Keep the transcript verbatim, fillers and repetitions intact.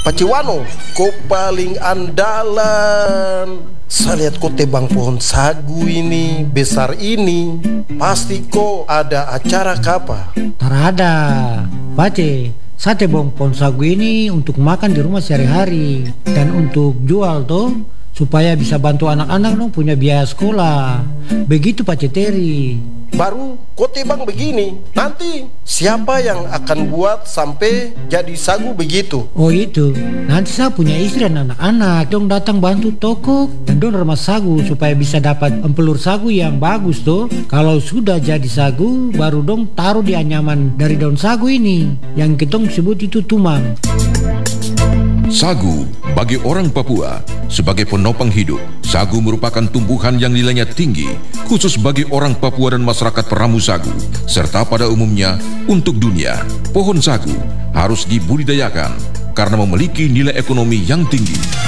Paciwano, kau paling andalan. Saya lihat kau tebang pohon sagu ini, besar ini. Pasti kau ada acara kapa? Tarada, Pace. Saya tebang pohon sagu ini untuk makan di rumah sehari-hari dan untuk jual toh, supaya bisa bantu anak-anak dong punya biaya sekolah. Begitu Pak Ceteri. Baru kau tebang begini, nanti siapa yang akan buat sampai jadi sagu begitu? Oh itu, nanti saya punya istri dan anak-anak dong datang bantu toko dan dong rumah sagu supaya bisa dapat empelur sagu yang bagus tuh. Kalau sudah jadi sagu, baru dong taruh di anyaman dari daun sagu ini yang kita sebut itu tumang. Sagu bagi orang Papua sebagai penopang hidup. Sagu merupakan tumbuhan yang nilainya tinggi, khusus bagi orang Papua dan masyarakat peramu sagu, serta pada umumnya untuk dunia. Pohon sagu harus dibudidayakan karena memiliki nilai ekonomi yang tinggi.